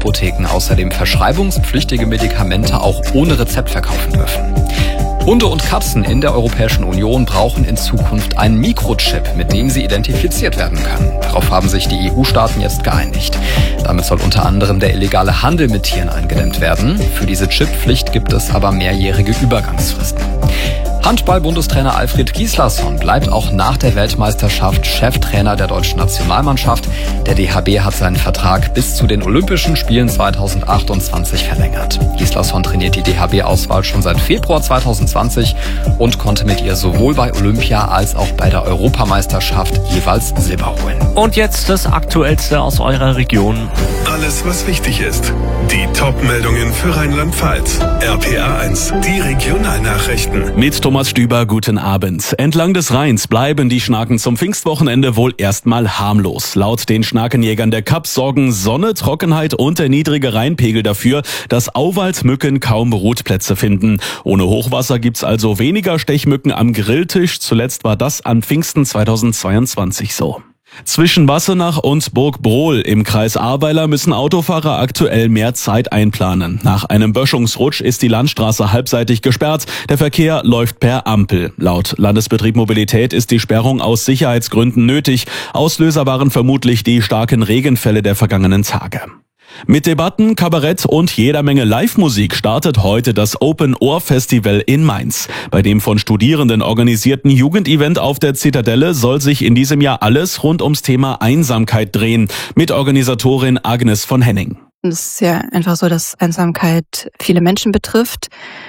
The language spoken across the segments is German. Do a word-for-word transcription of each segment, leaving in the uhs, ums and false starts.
Apotheken außerdem verschreibungspflichtige Medikamente auch ohne Rezept verkaufen dürfen. Hunde und Katzen in der Europäischen Union brauchen in Zukunft einen Mikrochip, mit dem sie identifiziert werden können. Darauf haben sich die E U-Staaten jetzt geeinigt. Damit soll unter anderem der illegale Handel mit Tieren eingedämmt werden. Für diese Chipppflicht gibt es aber mehrjährige Übergangsfristen. Handball-Bundestrainer Alfred Gislason bleibt auch nach der Weltmeisterschaft Cheftrainer der deutschen Nationalmannschaft. Der D H B hat seinen Vertrag bis zu den Olympischen Spielen zweitausendachtundzwanzig verlängert. Gislason trainiert die D H B-Auswahl schon seit Februar zweitausendzwanzig und konnte mit ihr sowohl bei Olympia als auch bei der Europameisterschaft jeweils Silber holen. Und jetzt das Aktuellste aus eurer Region. Alles, was wichtig ist. Die Top-Meldungen für Rheinland-Pfalz. R P A eins, die Regionalnachrichten. Mit Thomas Stüber, guten Abend. Entlang des Rheins bleiben die Schnaken zum Pfingstwochenende wohl erstmal harmlos. Laut den Schnakenjägern der K A P sorgen Sonne, Trockenheit und der niedrige Rheinpegel dafür, dass Auwaldmücken kaum Brutplätze finden. Ohne Hochwasser gibt's also weniger Stechmücken am Grilltisch. Zuletzt war das an Pfingsten zweitausendzweiundzwanzig so. Zwischen Wassenach und Burgbrohl im Kreis Ahrweiler müssen Autofahrer aktuell mehr Zeit einplanen. Nach einem Böschungsrutsch ist die Landstraße halbseitig gesperrt. Der Verkehr läuft per Ampel. Laut Landesbetrieb Mobilität ist die Sperrung aus Sicherheitsgründen nötig. Auslöser waren vermutlich die starken Regenfälle der vergangenen Tage. Mit Debatten, Kabarett und jeder Menge Live-Musik startet heute das Open Ohr Festival in Mainz. Bei dem von Studierenden organisierten Jugendevent auf der Zitadelle soll sich in diesem Jahr alles rund ums Thema Einsamkeit drehen. Mitorganisatorin Agnes von Henning. Es ist ja einfach so, dass Einsamkeit viele Menschen betrifft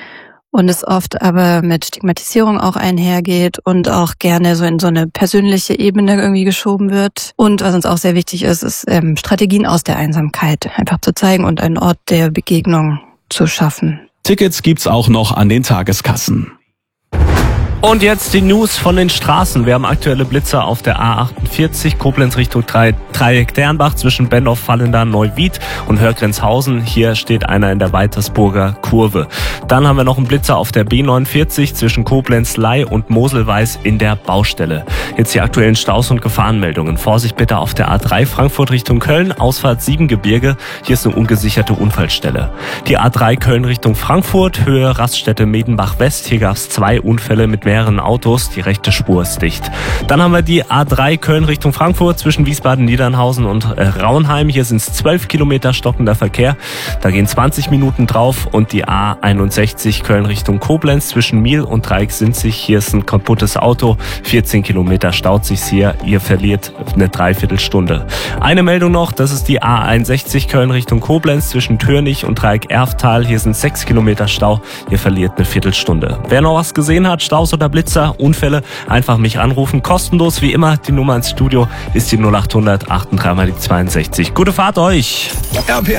und es oft aber mit Stigmatisierung auch einhergeht und auch gerne so in so eine persönliche Ebene irgendwie geschoben wird. Und was uns auch sehr wichtig ist, ist ähm, Strategien aus der Einsamkeit einfach zu zeigen und einen Ort der Begegnung zu schaffen. Tickets gibt's auch noch an den Tageskassen. Und jetzt die News von den Straßen. Wir haben aktuelle Blitzer auf der A achtundvierzig, Koblenz Richtung Dreieck Dernbach zwischen Bennow, Vallendar, Neuwied und Hörgrenzhausen. Hier steht einer in der Weitersburger Kurve. Dann haben wir noch einen Blitzer auf der B neunundvierzig zwischen Koblenz, Ley und Moselweiß in der Baustelle. Jetzt die aktuellen Staus und Gefahrenmeldungen. Vorsicht bitte auf der A drei Frankfurt Richtung Köln, Ausfahrt Siebengebirge. Hier ist eine ungesicherte Unfallstelle. Die A drei Köln Richtung Frankfurt, Höhe Raststätte Medenbach West. Hier gab es zwei Unfälle mit mehreren Autos, die rechte Spur ist dicht. Dann haben wir die A drei Köln Richtung Frankfurt zwischen Wiesbaden-Niedernhausen und äh, Raunheim. Hier sind es zwölf Kilometer stockender Verkehr. Da gehen zwanzig Minuten drauf. Und die A einundsechzig Köln Richtung Koblenz zwischen Miel und Dreiecksinzig. Hier ist ein kaputtes Auto. vierzehn Kilometer staut sich's hier. Ihr verliert eine Dreiviertelstunde. Eine Meldung noch, das ist die A einundsechzig Köln Richtung Koblenz zwischen Türnich und Dreieck-Erftal. Hier sind sechs Kilometer Stau. Ihr verliert eine Viertelstunde. Wer noch was gesehen hat, Staus oder Blitzer, Unfälle, einfach mich anrufen. Kostenlos wie immer. Die Nummer ins Studio ist die null acht hundert achtunddreißig mal die zweiundsechzig. Gute Fahrt euch!